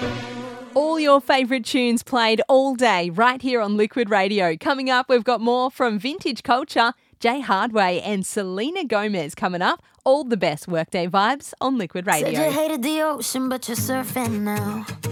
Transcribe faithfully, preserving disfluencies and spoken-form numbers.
All your favourite tunes played all day right here on Liquid Radio. Coming up, we've got more from Vintage Culture, Jay Hardway and Selena Gomez coming up. All the best workday vibes on Liquid Radio. Said you hated the ocean, but you're surfing now.